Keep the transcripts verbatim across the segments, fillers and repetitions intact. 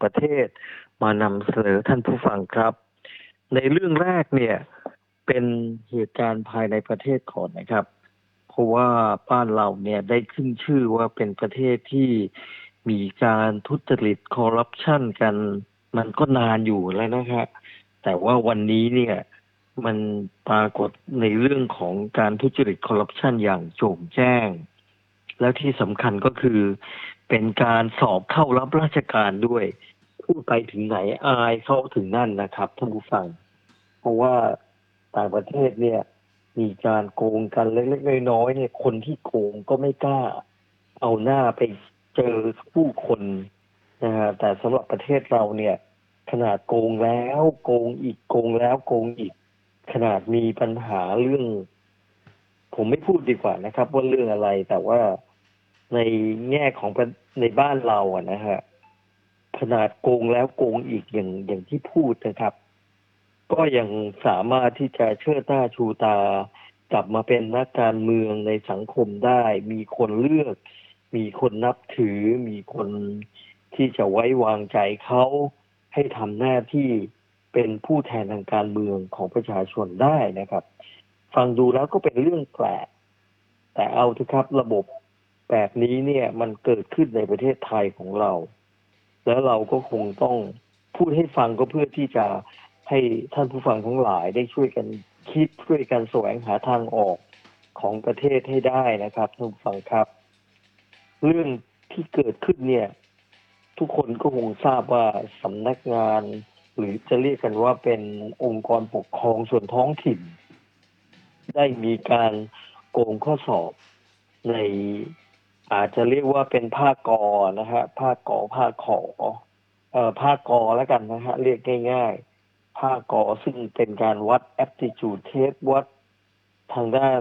ประเทศมานำเสนอท่านผู้ฟังครับในเรื่องแรกเนี่ยเป็นเหตุการณ์ภายในประเทศก่อนนะครับเพราะว่าบ้านเราเนี่ยได้ขึ้นชื่อว่าเป็นประเทศที่มีการทุจริตคอร์รัปชันกันมันก็นานอยู่แล้วนะครับแต่ว่าวันนี้เนี่ยมันปรากฏในเรื่องของการทุจริตคอร์รัปชันอย่างโจ่งแจ้งแล้วที่สำคัญก็คือเป็นการสอบเข้ารับราชการด้วยพูดไปถึงไหนอายเข้าถึงนั่นนะครับท่านผู้ฟังเพราะว่าต่างประเทศเนี่ยมีการโกงกันเล็กๆน้อยๆเนี่ยคนที่โกงก็ไม่กล้าเอาหน้าไปเจอผู้คนนะฮะแต่สำหรับประเทศเราเนี่ยขนาดโกงแล้วโกงอีกโกงแล้วโกงอีกขนาดมีปัญหาเรื่องผมไม่พูดดีกว่านะครับว่าเรื่องอะไรแต่ว่าในแง่ของในบ้านเราอะนะฮะขนาดโกงแล้วโกงอีกอย่างอย่างที่พูดนะครับก็ยังสามารถที่จะเชิดหน้าชูตากลับมาเป็นนักการเมืองในสังคมได้มีคนเลือกมีคนนับถือมีคนที่จะไว้วางใจเขาให้ทำหน้าที่เป็นผู้แทนทางการเมืองของประชาชนได้นะครับฟังดูแล้วก็เป็นเรื่องแปลกแต่เอาเถอะครับระบบแบบนี้เนี่ยมันเกิดขึ้นในประเทศไทยของเราแล้วเราก็คงต้องพูดให้ฟังก็เพื่อที่จะให้ท่านผู้ฟังทั้งหลายได้ช่วยกันคิดช่วยกันแสวงหาทางออกของประเทศให้ได้นะครับท่านผู้ฟังครับเรื่องที่เกิดขึ้นเนี่ยทุกคนก็คงทราบว่าสำนักงานหรือจะเรียกกันว่าเป็นองค์กรปกครองส่วนท้องถิ่นได้มีการโกงข้อสอบในอาจจะเรียกว่าเป็นภาคกอนะฮะภาคกอภาคขอเอ่อภาคกอแล้วกันนะฮะเรียกง่ายๆภาคกอซึ่งเป็นการวัด aptitude test วัดทางด้าน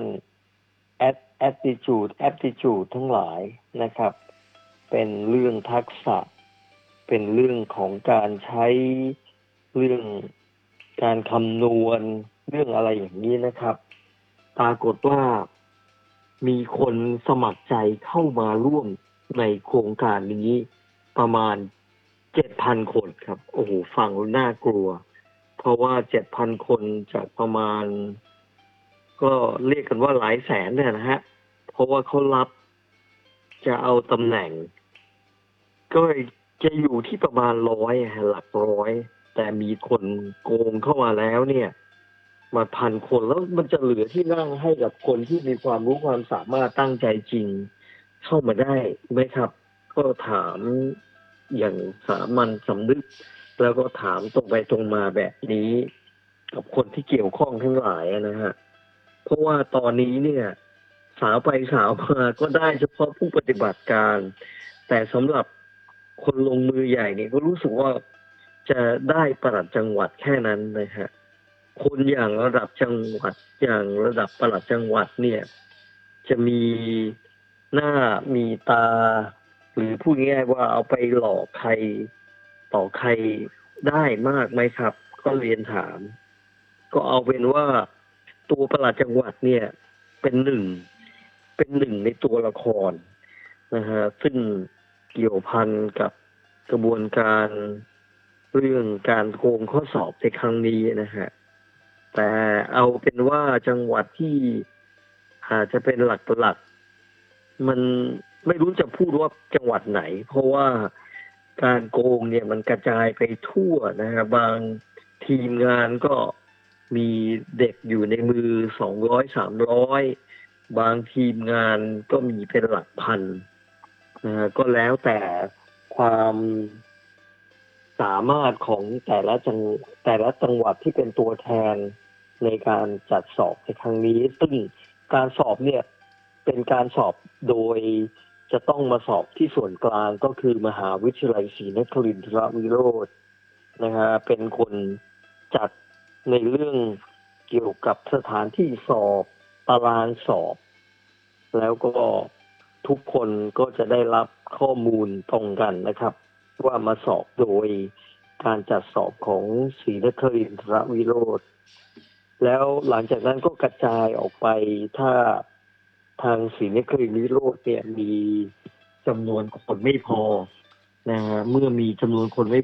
attitude aptitude ทั้งหลายนะครับเป็นเรื่องทักษะเป็นเรื่องของการใช้เรื่องการคำนวณเรื่องอะไรอย่างนี้นะครับปรากฏว่ามีคนสมัครใจเข้ามาร่วมในโครงการนี้ประมาณ เจ็ดพัน คนครับโอ้โหฟังแล้วน่ากลัวเพราะว่า เจ็ดพัน คนจากประมาณก็เรียกกันว่าหลายแสนเนี่ยนะฮะเพราะว่าเขารับจะเอาตำแหน่งก็จะอยู่ที่ประมาณร้อยหลักร้อยแต่มีคนโกงเข้ามาแล้วเนี่ยมาพันคนแล้วมันจะเหลือที่นั่งให้กับคนที่มีความรู้ความสามารถตั้งใจจริงเข้ามาได้ไหมครับก็ถามอย่างสามัญสำนึกแล้วก็ถามตรงไปตรงมาแบบนี้กับคนที่เกี่ยวข้องทั้งหลายนะฮะเพราะว่าตอนนี้เนี่ยสาวไปสาวมาก็ได้เฉพาะผู้ปฏิบัติการแต่สำหรับคนลงมือใหญ่เนี่ยก็รู้สึกว่าจะได้ปลัดจังหวัดแค่นั้นนะฮะคนอย่างระดับจังหวัดอย่างระดับปลัดจังหวัดเนี่ยจะมีหน้ามีตาหรือพูดง่ายๆว่าเอาไปหลอกใครต่อใครได้มากไหมครับก็เรียนถามก็เอาเป็นว่าตัวปลัดจังหวัดเนี่ยเป็นหนึ่งเป็นหนึ่งในตัวละครนะฮะซึ่งเกี่ยวพันกับกระบวนการเรื่องการโกงข้อสอบในครั้งนี้นะฮะแต่เอาเป็นว่าจังหวัดที่อาจจะเป็นหลักๆมันไม่รู้จะพูดว่าจังหวัดไหนเพราะว่าการโกงเนี่ยมันกระจายไปทั่วนะฮะบางทีมงานก็มีเด็กอยู่ในมือสองร้อย สามร้อยบางทีมงานก็มีเป็นหลักพันนะฮะก็แล้วแต่ความสามารถของแต่ละจังแต่ละจังหวัดที่เป็นตัวแทนในการจัดสอบในครั้งนี้ซึ่งการสอบเนี่ยเป็นการสอบโดยจะต้องมาสอบที่ส่วนกลางก็คือมหาวิทยาลัยศรีนครินทรวิโรจน์นะฮะเป็นคนจัดในเรื่องเกี่ยวกับสถานที่สอบตารางสอบแล้วก็ทุกคนก็จะได้รับข้อมูลตรงกันนะครับว่ามาสอบโดยการจัดสอบของศรีนครินทรวิโรจน์แล้วหลังจากนั้นก็กระจายออกไปถ้าทางศรีนครินทรวิโรจน์เนี่ยมีจำนวนคนไม่พอนะฮะเมื่อมีจำนวนคนไม่